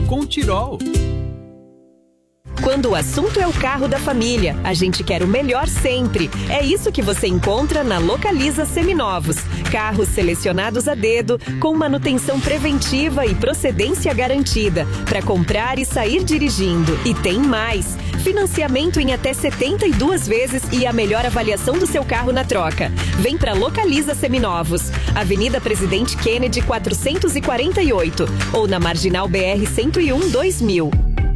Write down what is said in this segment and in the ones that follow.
com o Tirol. Quando o assunto é o carro da família, a gente quer o melhor sempre. É isso que você encontra na Localiza Seminovos. Carros selecionados a dedo, com manutenção preventiva e procedência garantida, para comprar e sair dirigindo. E tem mais! Financiamento em até 72 vezes e a melhor avaliação do seu carro na troca. Vem para Localiza Seminovos. Avenida Presidente Kennedy 448 ou na Marginal BR 101 2000.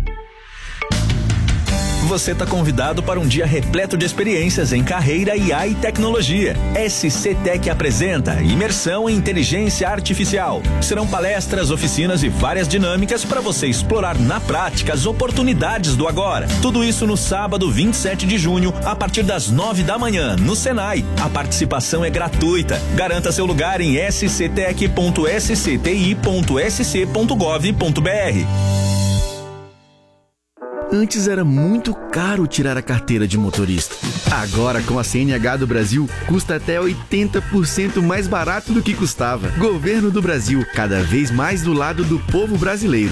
Você está convidado para um dia repleto de experiências em carreira, IA e tecnologia. SC Tech apresenta Imersão em Inteligência Artificial. Serão palestras, oficinas e várias dinâmicas para você explorar na prática as oportunidades do agora. Tudo isso no sábado 27 de junho, a partir das 9 da manhã, no Senai. A participação é gratuita. Garanta seu lugar em sctech.scti.sc.gov.br. Antes era muito caro tirar a carteira de motorista. Agora, com a CNH do Brasil, custa até 80% mais barato do que custava. Governo do Brasil, cada vez mais do lado do povo brasileiro.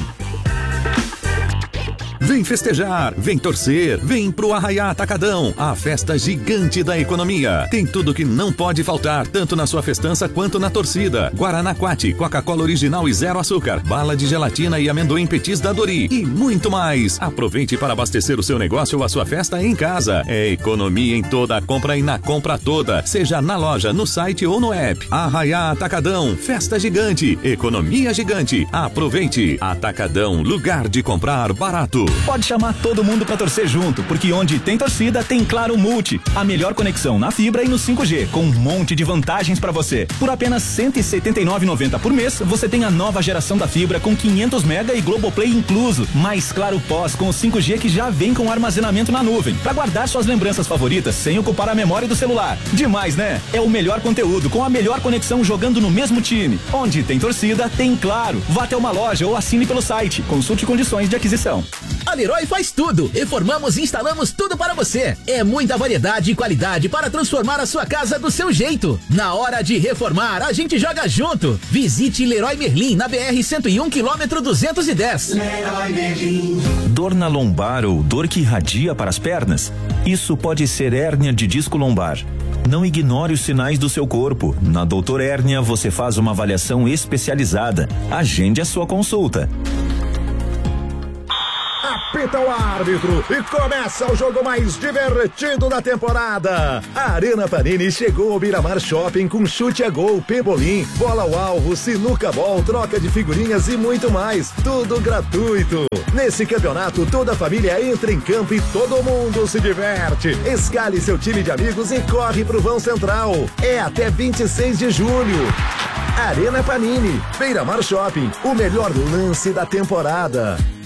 Vem festejar, vem torcer, vem pro Arraiá Atacadão, a festa gigante da economia. Tem tudo que não pode faltar, tanto na sua festança quanto na torcida. Guaraná Quati, Coca-Cola original e zero açúcar, bala de gelatina e amendoim petis da Dori e muito mais. Aproveite para abastecer o seu negócio ou a sua festa em casa. É economia em toda a compra e na compra toda, seja na loja, no site ou no app. Arraiá Atacadão, festa gigante, economia gigante. Aproveite. Atacadão, lugar de comprar barato. Pode chamar todo mundo pra torcer junto, porque onde tem torcida, tem Claro Multi. A melhor conexão na fibra e no 5G, com um monte de vantagens pra você. Por apenas R$ 179,90 por mês, você tem a nova geração da fibra com 500 mega e Globoplay incluso. Mais Claro Pós com o 5G que já vem com armazenamento na nuvem, pra guardar suas lembranças favoritas sem ocupar a memória do celular. Demais, né? É o melhor conteúdo com a melhor conexão jogando no mesmo time. Onde tem torcida, tem Claro. Vá até uma loja ou assine pelo site. Consulte condições de aquisição. A Leroy faz tudo. Reformamos e instalamos tudo para você. É muita variedade e qualidade para transformar a sua casa do seu jeito. Na hora de reformar, a gente joga junto. Visite Leroy Merlin na BR 101 km 210. Leroy Merlin. Dor na lombar ou dor que irradia para as pernas? Isso pode ser hérnia de disco lombar. Não ignore os sinais do seu corpo. Na Doutor Hérnia você faz uma avaliação especializada. Agende a sua consulta. Apita o árbitro e começa o jogo mais divertido da temporada. A Arena Panini chegou ao Beira-Mar Shopping com chute a gol, pebolim, bola ao alvo, sinuca bol, troca de figurinhas e muito mais. Tudo gratuito. Nesse campeonato, toda a família entra em campo e todo mundo se diverte. Escale seu time de amigos e corre pro vão central. É até 26 de julho. Arena Panini, Beira-Mar Shopping, o melhor lance da temporada.